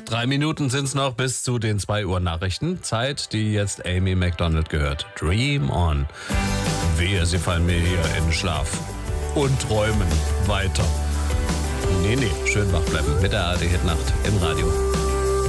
3 Minuten sind es noch bis zu den 2 Uhr Nachrichten. Zeit, die jetzt Amy Macdonald gehört. Dream on. Wehe, sie fallen mir hier in den Schlaf. Und träumen weiter. Nee, schön wach bleiben mit der ARD Hitnacht im Radio.